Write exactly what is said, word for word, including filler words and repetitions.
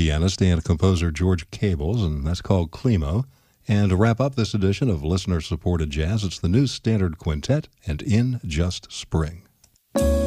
pianist and composer George Cables, and that's called Climo. And to wrap up this edition of listener-supported jazz, it's the New Standard Quintet and In Just Spring.